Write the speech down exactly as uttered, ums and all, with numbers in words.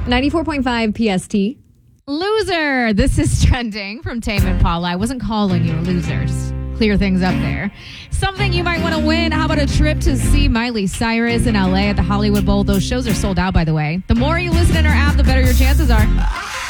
ninety-four point five P S T. Loser. This is trending from Tame Impala. I wasn't calling you a loser. Just clear things up there. Something you might want to win. How about a trip to see Miley Cyrus in L A at the Hollywood Bowl? Those shows are sold out, by the way. The more you listen in our app, the better your chances are.